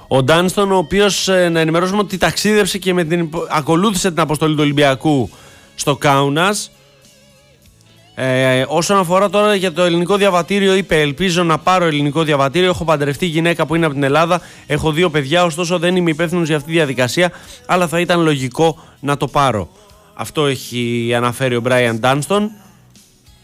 Ο Ντάνστον, ο οποίος να ενημερώσουμε ότι ταξίδευσε και ακολούθησε την αποστολή του Ολυμπιακού στο Κάουνας. Όσον αφορά τώρα για το ελληνικό διαβατήριο, είπε: ελπίζω να πάρω ελληνικό διαβατήριο. Έχω παντρευτεί γυναίκα που είναι από την Ελλάδα. Έχω 2 παιδιά, ωστόσο δεν είμαι υπεύθυνος για αυτή τη διαδικασία. Αλλά θα ήταν λογικό να το πάρω. Αυτό έχει αναφέρει ο Μπράιαν Ντάνστον.